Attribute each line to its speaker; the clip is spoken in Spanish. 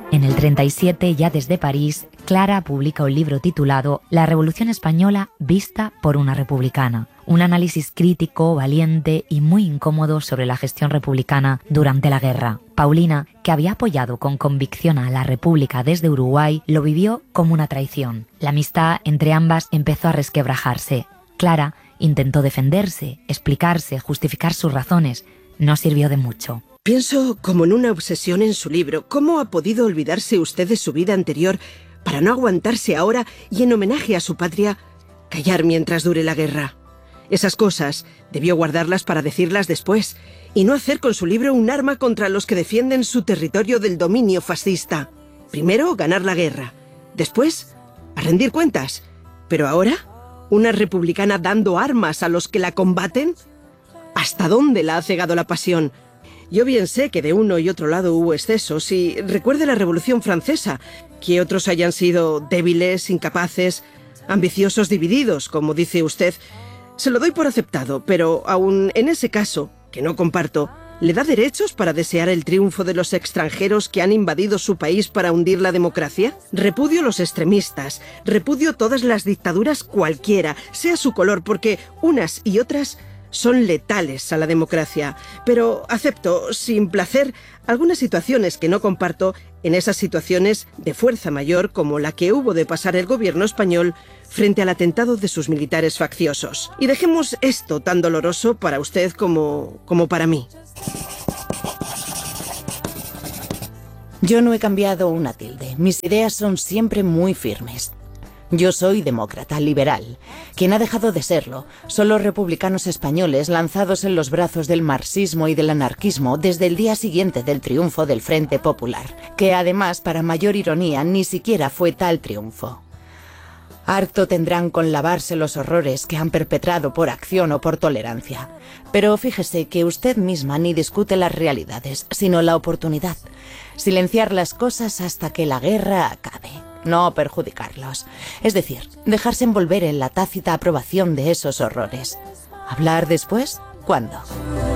Speaker 1: En el 37, ya desde París, Clara publica un libro titulado La Revolución Española vista por una republicana. Un análisis crítico, valiente y muy incómodo sobre la gestión republicana durante la guerra. Paulina, que había apoyado con convicción a la República desde Uruguay, lo vivió como una traición. La amistad entre ambas empezó a resquebrajarse. Clara intentó defenderse, explicarse, justificar sus razones. No sirvió de mucho.
Speaker 2: Pienso como en una obsesión en su libro. ¿Cómo ha podido olvidarse usted de su vida anterior para no aguantarse ahora y en homenaje a su patria, callar mientras dure la guerra? Esas cosas debió guardarlas para decirlas después y no hacer con su libro un arma contra los que defienden su territorio del dominio fascista. Primero, ganar la guerra. Después, a rendir cuentas. Pero ahora, ¿una republicana dando armas a los que la combaten? ¿Hasta dónde la ha cegado la pasión? Yo bien sé que de uno y otro lado hubo excesos y recuerde la Revolución Francesa, que otros hayan sido débiles, incapaces, ambiciosos, divididos, como dice usted. Se lo doy por aceptado, pero aún en ese caso, que no comparto, ¿le da derechos para desear el triunfo de los extranjeros que han invadido su país para hundir la democracia? Repudio los extremistas, repudio todas las dictaduras cualquiera, sea su color, porque unas y otras son letales a la democracia, pero acepto, sin placer, algunas situaciones que no comparto en esas situaciones de fuerza mayor como la que hubo de pasar el gobierno español frente al atentado de sus militares facciosos. Y dejemos esto tan doloroso para usted como para mí.
Speaker 3: Yo no he cambiado una tilde. Mis ideas son siempre muy firmes. Yo soy demócrata, liberal. Quien ha dejado de serlo son los republicanos españoles lanzados en los brazos del marxismo y del anarquismo desde el día siguiente del triunfo del Frente Popular, que además, para mayor ironía, ni siquiera fue tal triunfo. Harto tendrán con lavarse los horrores que han perpetrado por acción o por tolerancia. Pero fíjese que usted misma ni discute las realidades, sino la oportunidad. Silenciar las cosas hasta que la guerra acabe. No perjudicarlos. Es decir, dejarse envolver en la tácita aprobación de esos horrores. ¿Hablar después? ¿Cuándo?